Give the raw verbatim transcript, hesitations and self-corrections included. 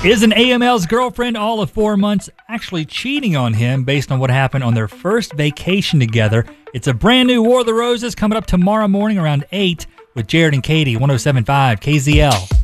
Isn't A M L's girlfriend all of four months actually cheating on him based on what happened on their first vacation together? It's a brand new War of the Roses coming up tomorrow morning around eight with Jared and Katie, one oh seven point five K Z L.